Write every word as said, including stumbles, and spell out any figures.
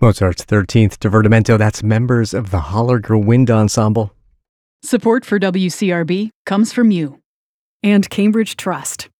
Mozart's thirteenth Divertimento, that's members of the Hollerger Wind Ensemble. Support for W C R B comes from you. And Cambridge Trust.